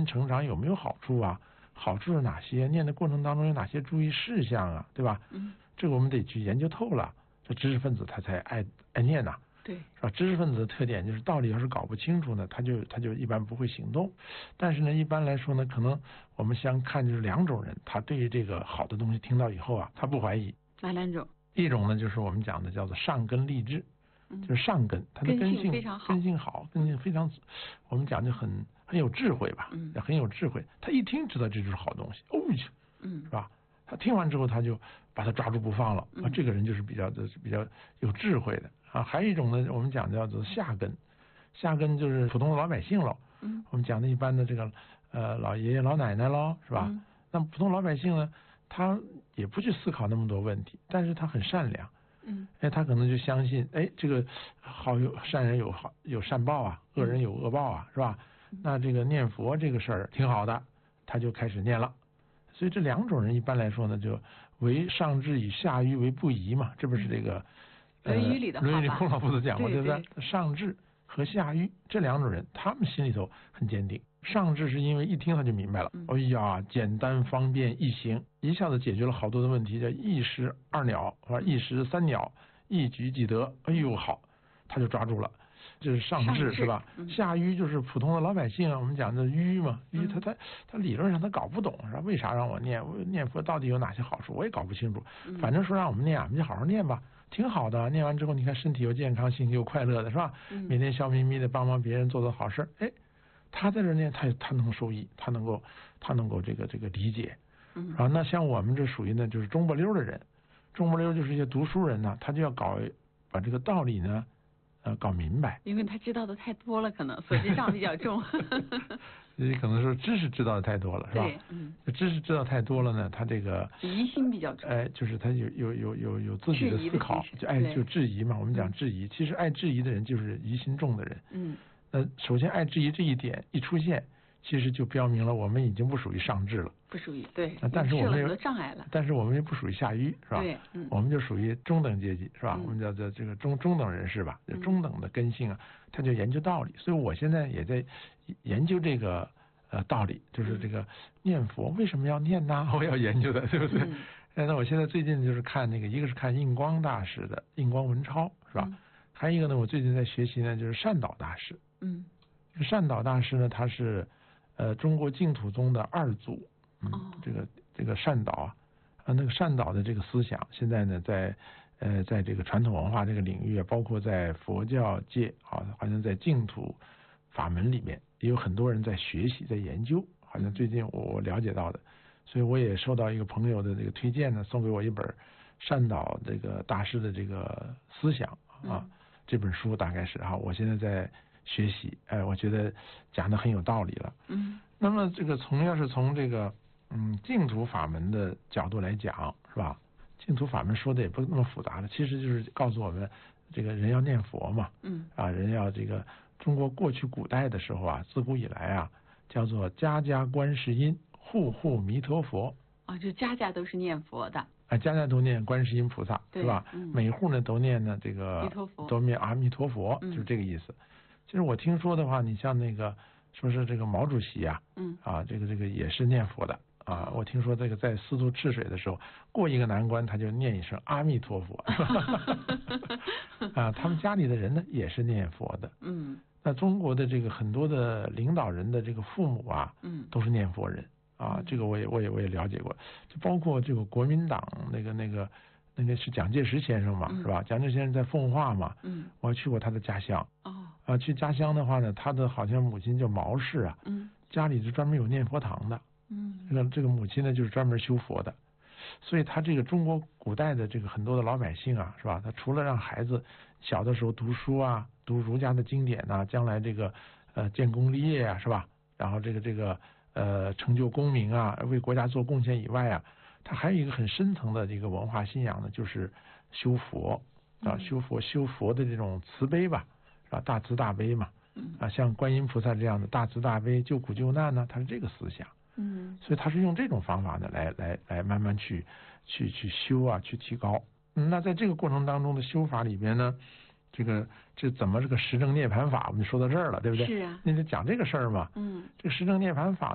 成长有没有好处啊？好处是哪些？念的过程当中有哪些注意事项啊？对吧？这个我们得去研究透了，这知识分子他才爱念呐。 对， 是吧？知识分子的特点就是道理要是搞不清楚呢，他就一般不会行动。但是呢，一般来说呢，可能我们相看就是两种人，他对于这个好的东西听到以后啊，他不怀疑。 哪两种？ 一种呢，就是我们讲的叫做上根立志，就是上根，他的根性非常好， 根性好，根性非常，我们讲就很有智慧吧，很有智慧。他一听知道这就是好东西，是吧？他听完之后，他就把他抓住不放了。这个人就是比较有智慧的啊。还有一种呢，我们讲叫做下根，下根就是普通的老百姓了。我们讲的一般的这个老爷爷老奶奶喽，是吧？那普通老百姓呢，他也不去思考那么多问题，但是他很善良。他可能就相信，这个善人有善报啊，恶人有恶报啊，是吧？那这个念佛这个事儿挺好的，他就开始念了。所以这两种人一般来说呢，就为上智以下愚为不疑嘛，这不是这个论语里的话吧？ 论语里孔老夫子讲过，对不对？上智和下愚这两种人，他们心里头很坚定。上智是因为一听他就明白了，哎呀，简单方便易行，一下子解决了好多的问题，叫一石二鸟或者一石三鸟，一举几得。哎呦好，他就抓住了。这是上智是吧？下愚就是普通的老百姓啊，我们讲的愚嘛，愚他理论上他搞不懂是吧？为啥让我念佛到底有哪些好处？我也搞不清楚。反正说让我们念，我们就好好念吧，挺好的。念完之后，你看身体又健康，心情又快乐的是吧？每天笑眯眯的帮别人做好事，他在这念，他能受益，他能够这个理解。然后那像我们这属于呢，就是中不溜的人，中不溜就是一些读书人呢，他就要把这个道理呢。搞明白， 因为他知道的太多了，可能所知上比较重。 也可能说知识知道的太多了，是吧？知识知道太多了呢，他这个疑心比较重。 就是他有自己的思考，就质疑嘛。我们讲质疑，其实爱质疑的人就是疑心重的人。那首先爱质疑这一点一出现，其实就标明了我们已经不属于上智了， 不属于对， 但是我们有障碍了， 但是我们也不属于下愚，是吧？ 对， 我们就属于中等阶级，是吧？我们叫这个中等人士吧，就中等的根性啊，他就研究道理。所以我现在也在研究这个道理，就是这个念佛为什么要念呢？我要研究的，对不对？那我现在最近就是看一个是看印光大师的印光文钞，是吧？还有一个呢，我最近在学习呢，就是善导大师。善导大师呢，他是中国净土宗的二祖。这个善导啊，那个善导的这个思想，现在呢在这个传统文化这个领域，包括在佛教界啊，好像在净土法门里面也有很多人在学习在研究，好像最近我了解到的，所以我也收到一个朋友的这个推荐呢，送给我一本善导这个大师的这个思想啊，这本书大概是我现在在学习，我觉得讲的很有道理了。那么这个要是从这个净土法门的角度来讲，是吧？净土法门说的也不那么复杂了，其实就是告诉我们，这个人要念佛嘛，人要这个中国过去古代的时候啊，自古以来啊，叫做家家观世音，户户弥陀佛。 就家家都是念佛的。 家家都念观世音菩萨，是吧？每户呢都念呢这个都念阿弥陀佛，就是这个意思。其实我听说的话，你像那个说是这个毛主席啊，这个也是念佛的啊。我听说这个在四渡赤水的时候，过一个难关他就念一声阿弥陀佛。他们家里的人呢也是念佛的。那中国的这个很多的领导人的这个父母啊，都是念佛人啊。这个我也了解过，就包括这个国民党那个是蒋介石先生嘛，是吧？蒋介石先生在奉化嘛，我去过他的家乡。去家乡的话呢，他的好像母亲叫毛氏啊，家里是专门有念佛堂的。这个母亲呢就是专门修佛的，所以他这个中国古代的这个很多的老百姓啊，是吧？他除了让孩子小的时候读书啊，读儒家的经典啊，将来这个建功立业啊，是吧？然后这个成就功名啊，为国家做贡献以外啊，他还有一个很深层的这个文化信仰呢，就是修佛啊，修佛的这种慈悲吧，是吧？大慈大悲嘛，像观音菩萨这样的大慈大悲救苦救难呢，他是这个思想。所以他是用这种方法呢来慢慢去修啊，去提高。那在这个过程当中的修法里边呢，这怎么这个实证涅槃法，我们就说到这儿了，对不对？ 是啊， 那就讲这个事儿嘛。这个实证涅槃法